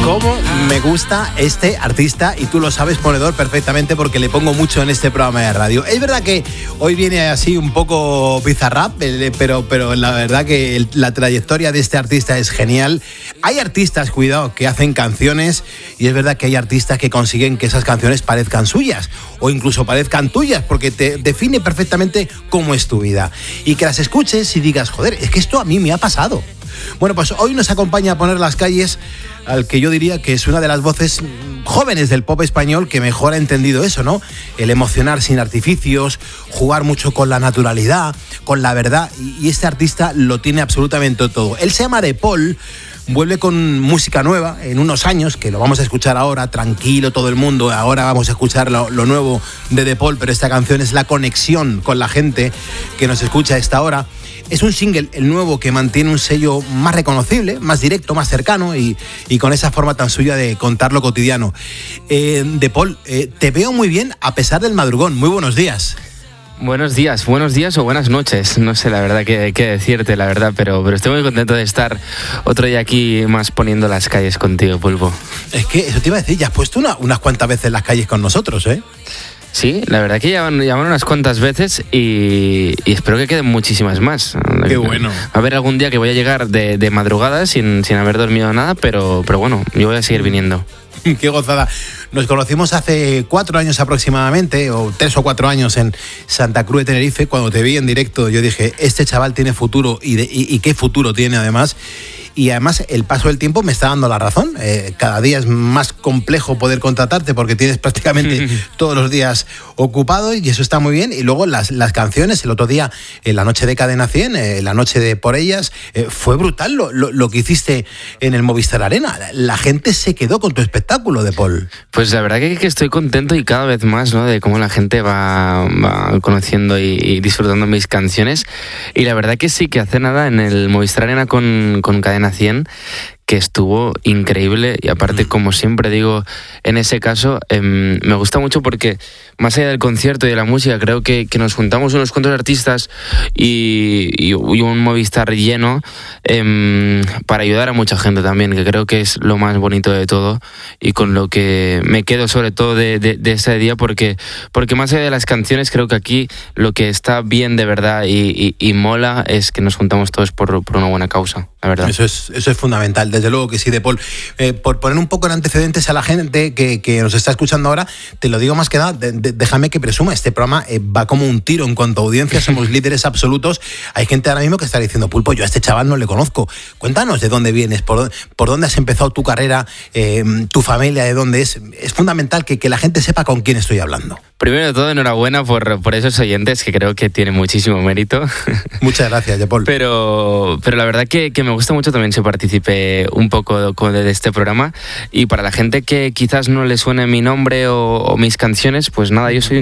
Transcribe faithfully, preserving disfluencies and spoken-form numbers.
Cómo me gusta este artista, y tú lo sabes, ponedor, perfectamente, porque le pongo mucho en este programa de radio. Es verdad que hoy viene así un poco bizarrap, pero, pero la verdad que el, la trayectoria de este artista es genial. Hay artistas, cuidado, que hacen canciones, y es verdad que hay artistas que consiguen que esas canciones parezcan suyas, o incluso parezcan tuyas, porque te define perfectamente cómo es tu vida. Y que las escuches y digas, joder, es que esto a mí me ha pasado. Bueno, pues hoy nos acompaña a poner las calles al que yo diría que es una de las voces jóvenes del pop español que mejor ha entendido eso, ¿no? El emocionar sin artificios, jugar mucho con la naturalidad, con la verdad, y este artista lo tiene absolutamente todo. Él se llama De Paul, vuelve con música nueva en unos años, que lo vamos a escuchar ahora, tranquilo todo el mundo, ahora vamos a escuchar lo, lo nuevo de De Paul, pero esta canción es la conexión con la gente que nos escucha a esta hora. Es un single, el nuevo, que mantiene un sello más reconocible, más directo, más cercano y, y con esa forma tan suya de contar lo cotidiano. Eh, De Paul, eh, te veo muy bien a pesar del madrugón. Muy buenos días. Buenos días, buenos días o buenas noches. No sé la verdad qué, qué decirte, la verdad, pero, pero estoy muy contento de estar otro día aquí más poniendo las calles contigo, Pulpo. Es que eso te iba a decir, ya has puesto una, unas cuantas veces las calles con nosotros, ¿eh? Sí, la verdad que ya van, ya van unas cuantas veces y, y espero que queden muchísimas más. Qué bueno. A ver algún día que voy a llegar de, de madrugada sin, sin haber dormido nada, pero, pero bueno, yo voy a seguir viniendo. Qué gozada. Nos conocimos hace cuatro años aproximadamente, o tres o cuatro años en Santa Cruz de Tenerife. Cuando te vi en directo yo dije, este chaval tiene futuro, y, de, y, y qué futuro tiene además. Y además el paso del tiempo me está dando la razón. Eh, cada día es más complejo poder contratarte porque tienes prácticamente todos los días ocupado, y eso está muy bien. Y luego las, las canciones, el otro día en la noche de Cadena cien, eh, la noche de Por Ellas, eh, fue brutal lo, lo, lo que hiciste en el Movistar Arena. La gente se quedó con tu espectáculo, De Paul. Pues la verdad que, que estoy contento, y cada vez más, ¿no?, de cómo la gente va, va conociendo y, y disfrutando mis canciones. Y la verdad que sí, que hace nada en el Movistar Arena con, con Cadena cien, que estuvo increíble. Y aparte, como siempre digo, en ese caso eh, me gusta mucho porque más allá del concierto y de la música, creo que, que nos juntamos unos cuantos artistas y, y, y un Movistar lleno eh, para ayudar a mucha gente también, que creo que es lo más bonito de todo y con lo que me quedo sobre todo de, de, de ese día, porque, porque más allá de las canciones, creo que aquí lo que está bien de verdad y, y, y mola es que nos juntamos todos por, por una buena causa, la verdad. Eso es, eso es fundamental. Desde luego que sí, De Paul. Eh, por poner un poco en antecedentes a la gente que, que nos está escuchando ahora, te lo digo más que nada, de, de, déjame que presuma, este programa eh, va como un tiro en cuanto a audiencia, somos líderes absolutos. Hay gente ahora mismo que está diciendo, Pulpo, yo a este chaval no le conozco. Cuéntanos de dónde vienes, por, por dónde has empezado tu carrera, eh, tu familia, de dónde es. Es fundamental que, que la gente sepa con quién estoy hablando. Primero de todo, enhorabuena por, por esos oyentes, que creo que tienen muchísimo mérito. Muchas gracias, De Paul. Pero, pero la verdad que, que me gusta mucho también que participe un poco de este programa. Y para la gente que quizás no le suene mi nombre o, o mis canciones, pues nada, yo soy